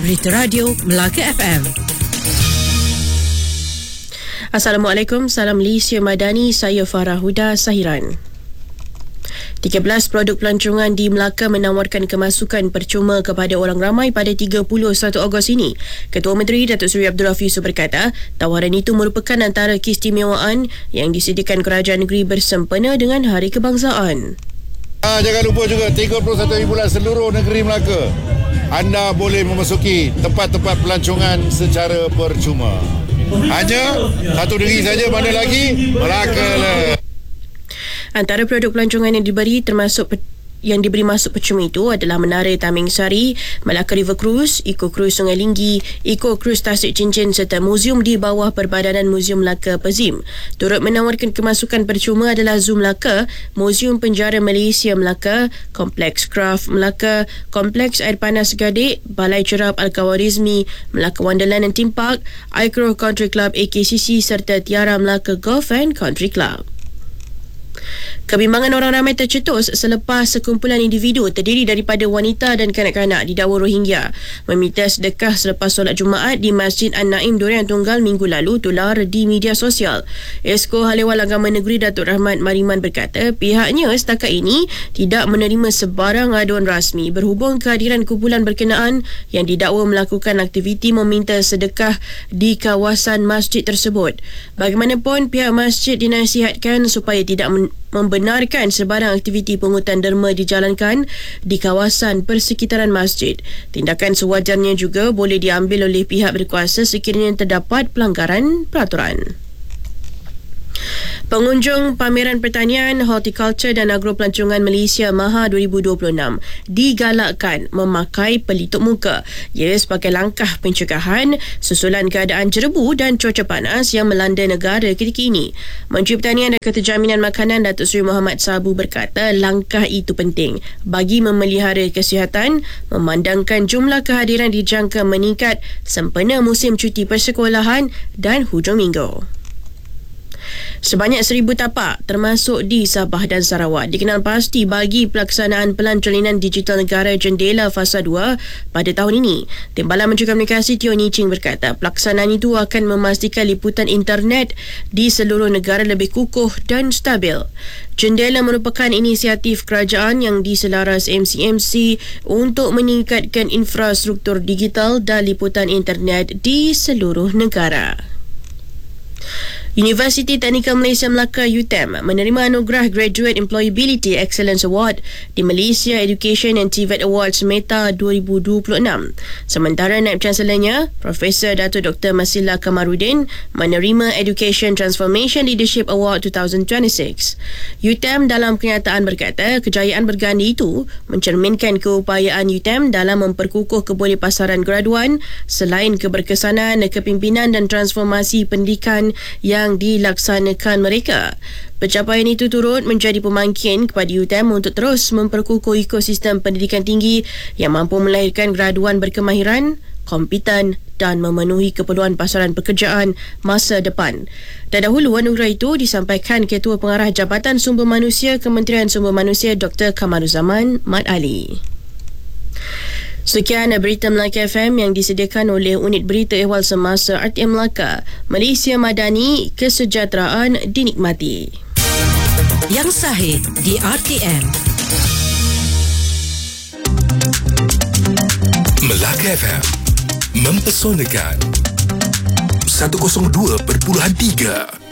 Berita Radio Melaka FM. Assalamualaikum, salam Malaysia Madani, saya Farah Huda Sahiran. 13 produk pelancongan di Melaka menawarkan kemasukan percuma kepada orang ramai pada 31 Ogos ini. Ketua Menteri Datuk Seri Abdul Rauf Yusof berkata, tawaran itu merupakan antara keistimewaan yang disediakan kerajaan negeri bersempena dengan Hari Kebangsaan. Jangan lupa juga 31 bulan seluruh negeri Melaka, anda boleh memasuki tempat-tempat pelancongan secara percuma. Hanya satu negeri saja, mana lagi? Melaka lah. Antara produk pelancongan yang diberi masuk percuma itu adalah Menara Taming Sari, Melaka River Cruise, Eco Cruise Sungai Linggi, Eco Cruise Tasik Cincin serta muzium di bawah Perbadanan Muzium Melaka Pezim. Turut menawarkan kemasukan percuma adalah Zoo Melaka, Muzium Penjara Malaysia Melaka, Kompleks Craft Melaka, Kompleks Air Panas Gadik, Balai Cerap Al-Kawarizmi, Melaka Wonderland and Theme Park, Icro Country Club AKCC serta Tiara Melaka Golf and Country Club. Kebimbangan orang ramai tercetus selepas sekumpulan individu terdiri daripada wanita dan kanak-kanak didakwa Rohingya meminta sedekah selepas solat Jumaat di Masjid An-Naim Durian Tunggal minggu lalu tular di media sosial. Esko Hal-Ehwal Agama Negeri Datuk Rahmat Mariman berkata pihaknya setakat ini tidak menerima sebarang aduan rasmi berhubung kehadiran kumpulan berkenaan yang didakwa melakukan aktiviti meminta sedekah di kawasan masjid tersebut. Bagaimanapun, pihak masjid dinasihatkan supaya tidak membenarkan sebarang aktiviti pungutan derma dijalankan di kawasan persekitaran masjid. Tindakan sewajarnya juga boleh diambil oleh pihak berkuasa sekiranya terdapat pelanggaran peraturan. Pengunjung Pameran Pertanian, Horticulture dan Agropelancongan Malaysia MAHA 2026 digalakkan memakai pelitup muka. Ia sebagai langkah pencegahan susulan keadaan jerebu dan cuaca panas yang melanda negara ketika ini. Menteri Pertanian dan Keterjaminan Makanan Datuk Seri Muhammad Sabu berkata langkah itu penting bagi memelihara kesihatan memandangkan jumlah kehadiran dijangka meningkat sempena musim cuti persekolahan dan hujung minggu. Sebanyak 1,000 tapak termasuk di Sabah dan Sarawak dikenal pasti bagi pelaksanaan Pelancongan Digital Negara Jendela Fasa 2 pada tahun ini. Timbalan Menteri Komunikasi Teo Nii Ching berkata pelaksanaan itu akan memastikan liputan internet di seluruh negara lebih kukuh dan stabil. Jendela merupakan inisiatif kerajaan yang diselaras MCMC untuk meningkatkan infrastruktur digital dan liputan internet di seluruh negara. Universiti Teknikal Malaysia Melaka UTM menerima anugerah Graduate Employability Excellence Award di Malaysia Education and TVET Awards Meta 2026. Sementara Naib Chancelornya, Profesor Dato' Dr. Masila Kamarudin menerima Education Transformation Leadership Award 2026. UTM dalam kenyataan berkata kejayaan berganda itu mencerminkan keupayaan UTM dalam memperkukuh kebolehpasaran graduan selain keberkesanan, kepimpinan dan transformasi pendidikan yang dilaksanakan mereka. Pencapaian itu turut menjadi pemangkin kepada UTM untuk terus memperkukuh ekosistem pendidikan tinggi yang mampu melahirkan graduan berkemahiran, kompeten dan memenuhi keperluan pasaran pekerjaan masa depan. Terdahulu anugerah itu disampaikan Ketua Pengarah Jabatan Sumber Manusia Kementerian Sumber Manusia Dr. Kamaruzaman Mat Ali. Sekian Berita Melaka FM yang disediakan oleh Unit Berita Ehwal Semasa RTM Melaka. Malaysia Madani, kesejahteraan dinikmati. Yang sahih di RTM. Melaka FM mempesonakan 102.3